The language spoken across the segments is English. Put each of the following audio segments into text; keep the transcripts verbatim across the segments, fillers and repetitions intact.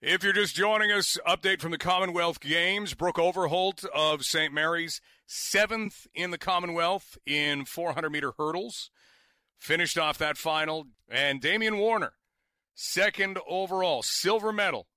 If you're just joining us, update from the Commonwealth Games. Brooke Overholt of Saint Mary's, seventh in the Commonwealth in four hundred meter hurdles. Finished off that final. And Damian Warner, second overall, silver medal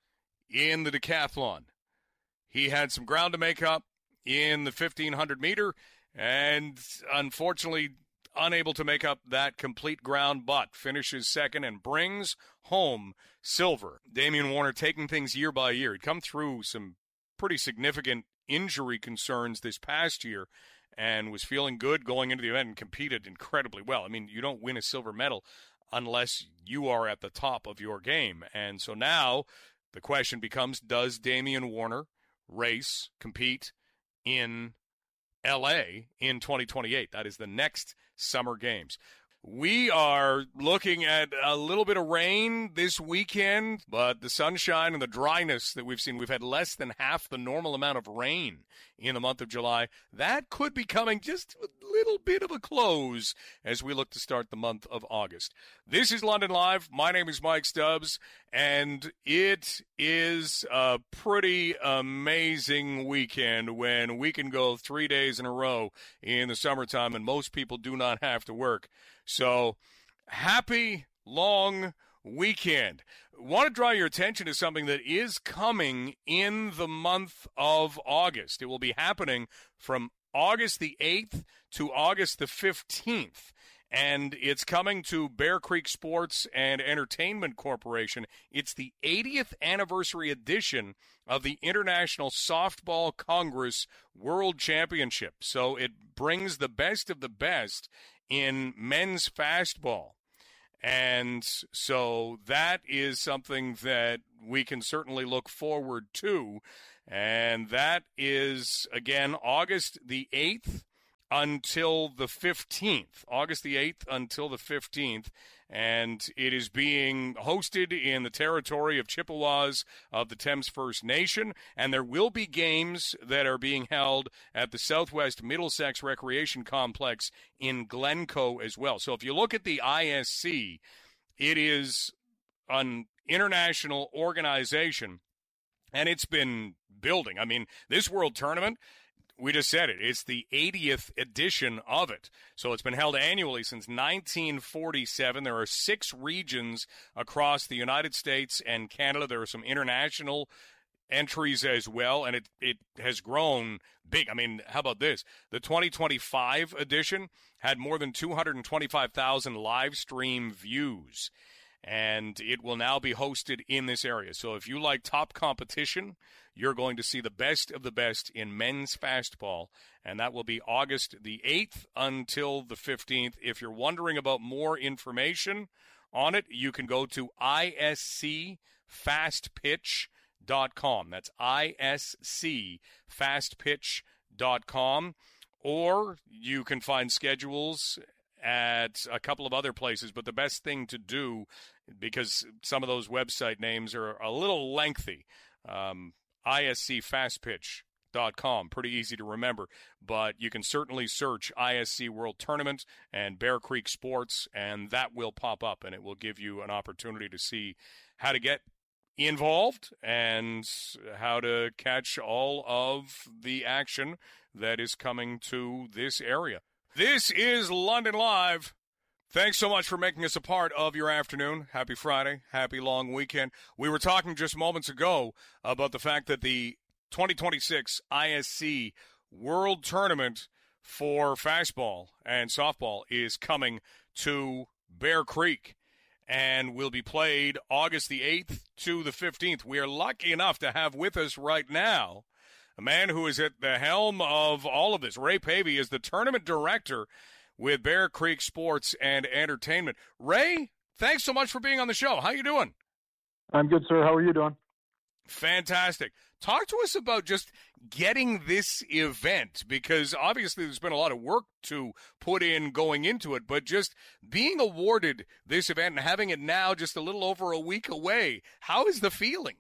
in the decathlon. He had some ground to make up in the fifteen hundred meter and unfortunately unable to make up that complete ground, but finishes second and brings home silver. Damian Warner taking things year by year. He'd come through some pretty significant injury concerns this past year and was feeling good going into the event and competed incredibly well. I mean, you don't win a silver medal unless you are at the top of your game. And so now the question becomes, does Damian Warner race, compete in L A in twenty twenty-eight? That is the next Summer Games. We are looking at a little bit of rain this weekend, but the sunshine and the dryness that we've seen, we've had less than half the normal amount of rain in the month of July. That could be coming just a little bit of a close as we look to start the month of August. This is London Live. My name is Mike Stubbs, and it is a pretty amazing weekend when we can go three days in a row in the summertime and most people do not have to work. So, happy long weekend. Want to draw your attention to something that is coming in the month of August. It will be happening from August the eighth to August the fifteenth. And it's coming to Bear Creek Sports and Entertainment Corporation. It's the eightieth anniversary edition of the International Softball Congress World Championship. So it brings the best of the best in men's fastball. And so that is something that we can certainly look forward to. And that is, again, August the eighth until the fifteenth. August the eighth until the fifteenth. And it is being hosted in the territory of Chippewas of the Thames First Nation. And there will be games that are being held at the Southwest Middlesex Recreation Complex in Glencoe as well. So if you look at the I S C, it is an international organization, and it's been building. I mean, this World Tournament, we just said it. It's the eightieth edition of it. So it's been held annually since nineteen forty-seven. There are six regions across the United States and Canada. There are some international entries as well, and it, it has grown big. I mean, how about this? The twenty twenty-five edition had more than two hundred twenty-five thousand live stream views, and it will now be hosted in this area. So if you like top competition, you're going to see the best of the best in men's fastball, and that will be August the eighth until the fifteenth. If you're wondering about more information on it, you can go to I S C fast pitch dot com. That's I S C fast pitch dot com, or you can find schedules at a couple of other places, but the best thing to do, because some of those website names are a little lengthy, um, I S C fast pitch dot com, pretty easy to remember, but you can certainly search I S C World Tournament and Bear Creek Sports, and that will pop up, and it will give you an opportunity to see how to get involved and how to catch all of the action that is coming to this area. This is London Live. Thanks so much for making us a part of your afternoon. Happy Friday. Happy long weekend. We were talking just moments ago about the fact that the twenty twenty-six I S C World Tournament for fastball and softball is coming to Bear Creek and will be played August the eighth to the fifteenth. We are lucky enough to have with us right now a man who is at the helm of all of this. Ray Pavey is the tournament director with Bear Creek Sports and Entertainment. Ray, thanks so much for being on the show. How you doing? I'm good, sir. How are you doing? Fantastic. Talk to us about just getting this event, because obviously there's been a lot of work to put in going into it, but just being awarded this event and having it now just a little over a week away, how is the feeling?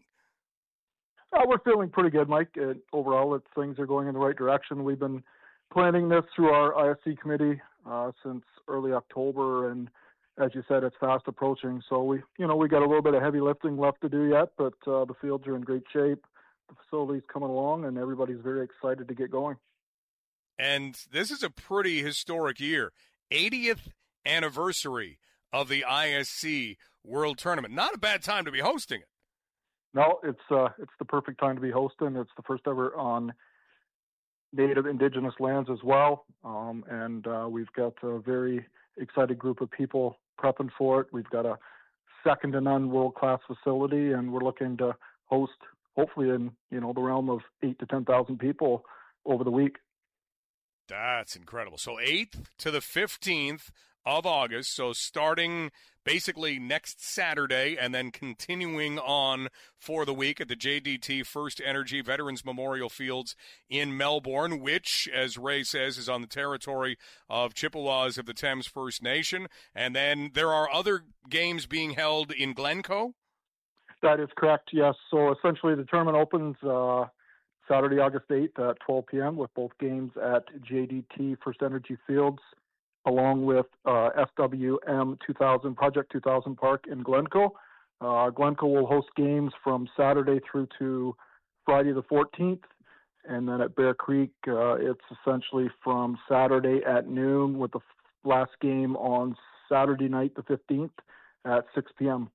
Uh, we're feeling pretty good, Mike. Uh, overall, it's, things are going in the right direction. We've been planning this through our I S C committee uh, since early October, and as you said, it's fast approaching. So we, you know, we got a little bit of heavy lifting left to do yet, but uh, the fields are in great shape. The facility's coming along, and everybody's very excited to get going. And this is a pretty historic year. eightieth anniversary of the I S C World Tournament. Not a bad time to be hosting it. No, it's uh, it's the perfect time to be hosting. It's the first ever on Native Indigenous lands as well, um, and uh, we've got a very excited group of people prepping for it. We've got a second to none world-class facility, and we're looking to host, hopefully in you know the realm of eight to ten thousand people over the week. That's incredible. So eighth to the fifteenth of August, so starting basically next Saturday and then continuing on for the week at the J D T First Energy Veterans Memorial Fields in Melbourne, which, as Ray says, is on the territory of Chippewas of the Thames First Nation. And then there are other games being held in Glencoe? That is correct, yes. So essentially the tournament opens uh, Saturday, August eighth at twelve p.m. with both games at J D T First Energy Fields, along with uh, F W M two thousand, Project two thousand Park in Glencoe. Uh, Glencoe will host games from Saturday through to Friday the fourteenth. And then at Bear Creek, uh, it's essentially from Saturday at noon with the last game on Saturday night the fifteenth at six p.m.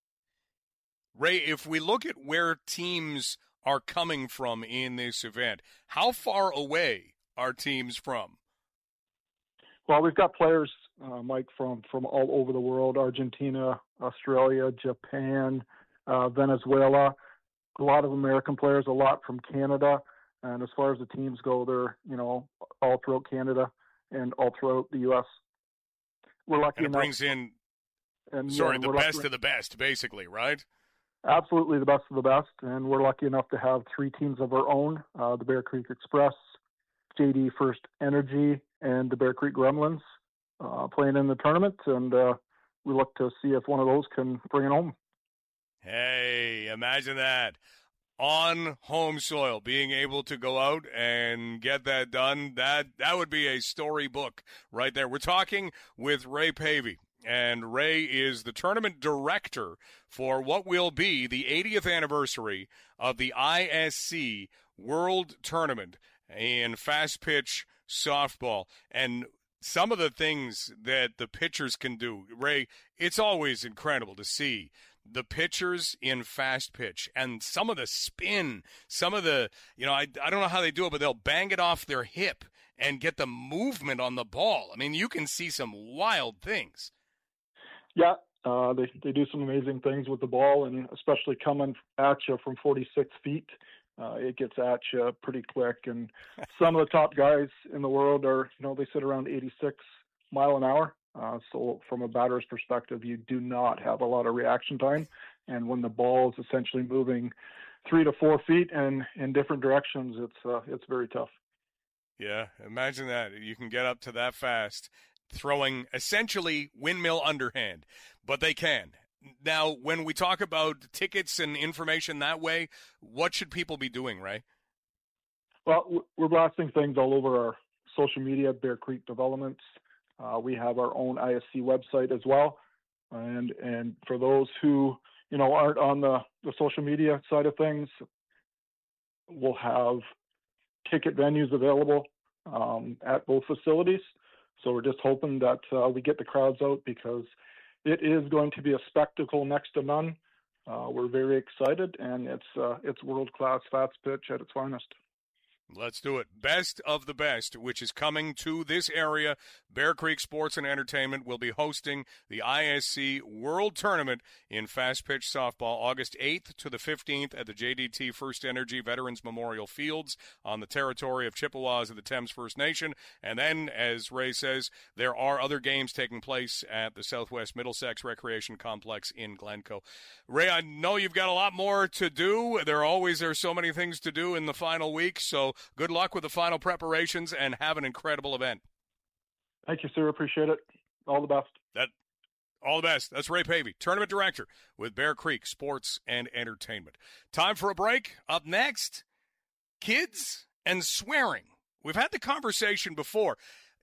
Ray, if we look at where teams are coming from in this event, how far away are teams from? Well, we've got players, uh, Mike, from, from all over the world: Argentina, Australia, Japan, uh, Venezuela. A lot of American players, a lot from Canada. And as far as the teams go, they're you know all throughout Canada and all throughout the U S. We're lucky and it enough. brings in, and, sorry, uh, the best lucky, of the best, basically, right? Absolutely the best of the best. And we're lucky enough to have three teams of our own: uh, the Bear Creek Express, J D First Energy, and the Bear Creek Gremlins uh, playing in the tournament, and uh, we look to see if one of those can bring it home. Hey, imagine that. On home soil, being able to go out and get that done, that that would be a storybook right there. We're talking with Ray Pavey, and Ray is the tournament director for what will be the eightieth anniversary of the I S C World Tournament in fast pitch softball. And some of the things that the pitchers can do, Ray, it's always incredible to see the pitchers in fast pitch and some of the spin, some of the, you know, I, I don't know how they do it, but they'll bang it off their hip and get the movement on the ball. I mean, you can see some wild things. Yeah, uh, they, they do some amazing things with the ball, and especially coming at you from forty-six feet. Uh, it gets at you pretty quick, and some of the top guys in the world are, you know, they sit around eighty-six mile an hour. Uh, so from a batter's perspective, you do not have a lot of reaction time. And when the ball is essentially moving three to four feet and in different directions, it's uh, it's very tough. Yeah, imagine that. You can get up to that fast, throwing essentially windmill underhand, but they can. Now, when we talk about tickets and information that way, what should people be doing, Ray? Well, we're blasting things all over our social media, Bear Creek Developments. Uh, we have our own I S C website as well. And and for those who, you know, aren't on the, the social media side of things, we'll have ticket venues available um, at both facilities. So we're just hoping that uh, we get the crowds out, because it is going to be a spectacle next to none. Uh, we're very excited, and it's uh, it's world-class fast pitch at its finest. Let's do it. Best of the Best, which is coming to this area. Bear Creek Sports and Entertainment will be hosting the I S C World Tournament in fast pitch softball August eighth to the fifteenth at the J D T First Energy Veterans Memorial Fields on the territory of Chippewas of the Thames First Nation. And then, as Ray says, there are other games taking place at the Southwest Middlesex Recreation Complex in Glencoe. Ray, I know you've got a lot more to do. There always are so many things to do in the final week, so good luck with the final preparations and have an incredible event. Thank you, sir. Appreciate it. All the best. That, all the best. That's Ray Pavey, Tournament Director with Bear Creek Sports and Entertainment. Time for a break. Up next, kids and swearing. We've had the conversation before.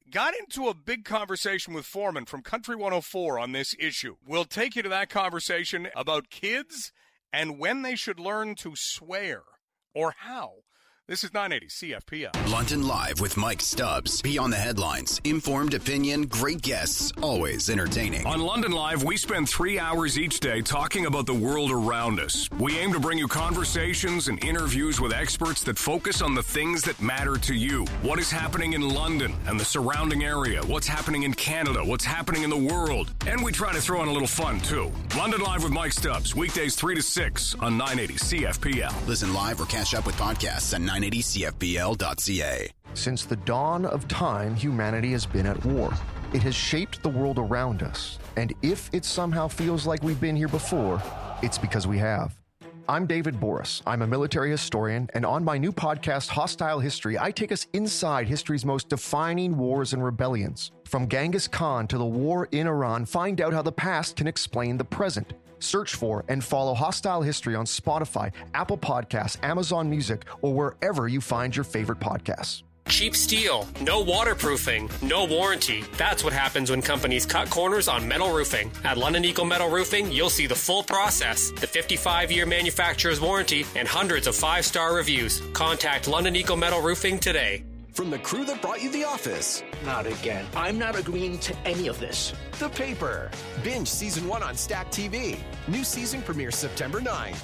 got into a big conversation with Foreman from Country one oh four on this issue. We'll take you to that conversation about kids and when they should learn to swear, or how. This is nine eighty C F P L. London Live with Mike Stubbs. Beyond the headlines. Informed opinion, great guests, always entertaining. On London Live, we spend three hours each day talking about the world around us. We aim to bring you conversations and interviews with experts that focus on the things that matter to you. What is happening in London and the surrounding area? What's happening in Canada? What's happening in the world? And we try to throw in a little fun, too. London Live with Mike Stubbs. Weekdays three to six on nine eighty C F P L. Listen live or catch up with podcasts at nine eighty C F P L dot C A. Since the dawn of time, humanity has been at war. It has shaped the world around us. And if it somehow feels like we've been here before, it's because we have. I'm David Boris. I'm a military historian, and on my new podcast, Hostile History, I take us inside history's most defining wars and rebellions. From Genghis Khan to the war in Iran, find out how the past can explain the present. Search for and follow Hostile History on Spotify, Apple Podcasts, Amazon Music, or wherever you find your favorite podcasts. Cheap steel, no waterproofing, no warranty. That's what happens when companies cut corners on metal roofing. At London Eagle Metal Roofing, you'll see the full process, the fifty-five year manufacturer's warranty, and hundreds of five-star reviews. Contact London Eagle Metal Roofing today. From the crew that brought you The Office. Not again. I'm not agreeing to any of this. The Paper. Binge Season one on Stack T V. New season premieres September ninth.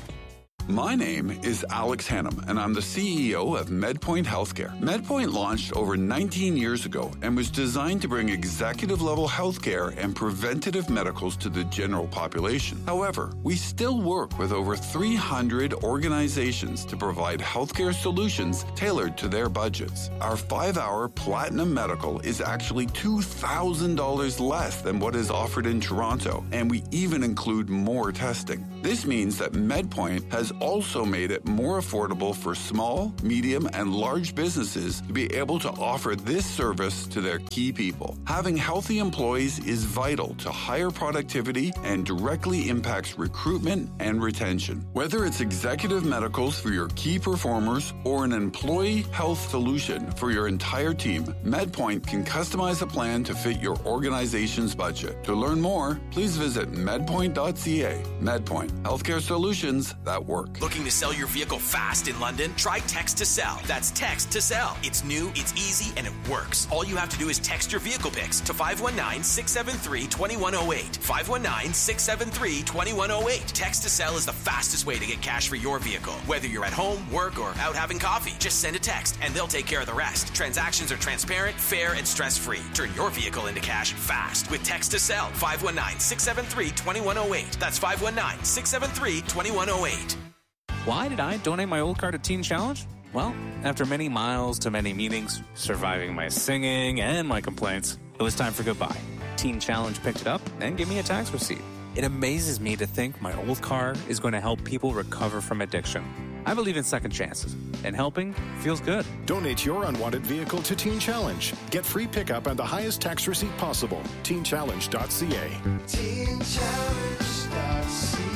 My name is Alex Hannum, and I'm the C E O of MedPoint Healthcare. MedPoint launched over nineteen years ago and was designed to bring executive-level healthcare and preventative medicals to the general population. However, we still work with over three hundred organizations to provide healthcare solutions tailored to their budgets. Our five-hour Platinum Medical is actually two thousand dollars less than what is offered in Toronto, and we even include more testing. This means that MedPoint has also made it more affordable for small, medium, and large businesses to be able to offer this service to their key people. Having healthy employees is vital to higher productivity and directly impacts recruitment and retention. Whether it's executive medicals for your key performers or an employee health solution for your entire team, MedPoint can customize a plan to fit your organization's budget. To learn more, please visit medpoint dot c a. MedPoint, healthcare solutions that work. Looking to sell your vehicle fast in London? Try Text to Sell. That's Text to Sell. It's new, it's easy, and it works. All you have to do is text your vehicle pics to five one nine, six seven three, two one zero eight. five one nine, six seven three, two one zero eight. Text to Sell is the fastest way to get cash for your vehicle. Whether you're at home, work, or out having coffee, just send a text and they'll take care of the rest. Transactions are transparent, fair, and stress-free. Turn your vehicle into cash fast with Text to Sell. five one nine, six seven three, two one zero eight. That's five one nine, six seven three, two one zero eight. Why did I donate my old car to Teen Challenge? Well, after many miles to many meetings, surviving my singing and my complaints, it was time for goodbye. Teen Challenge picked it up and gave me a tax receipt. It amazes me to think my old car is going to help people recover from addiction. I believe in second chances, and helping feels good. Donate your unwanted vehicle to Teen Challenge. Get free pickup and the highest tax receipt possible. teen challenge dot c a. teen challenge dot c a.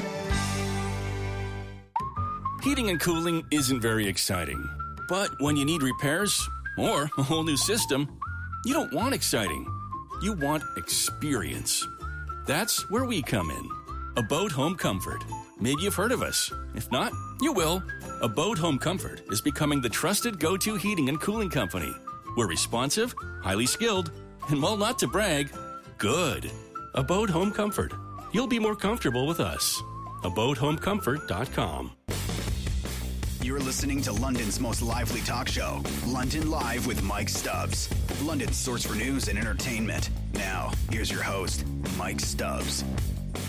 Heating and cooling isn't very exciting. But when you need repairs or a whole new system, you don't want exciting. You want experience. That's where we come in. Abode Home Comfort. Maybe you've heard of us. If not, you will. Abode Home Comfort is becoming the trusted go-to heating and cooling company. We're responsive, highly skilled, and while not to brag, good. Abode Home Comfort. You'll be more comfortable with us. abode home comfort dot com. You're listening to London's most lively talk show, London Live with Mike Stubbs. London's source for news and entertainment. Now, here's your host, Mike Stubbs.